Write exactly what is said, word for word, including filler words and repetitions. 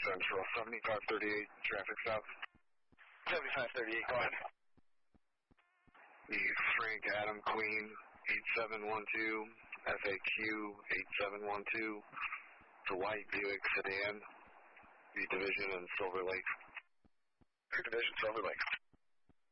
Central, seventy-five thirty-eight, traffic stop. seventy-five thirty-eight, go ahead. The Frank Adam Queen, eight seven one two, F A Q, eight seven one two, the white Buick sedan, the Division in Silver Lake. Division, Silver Lake.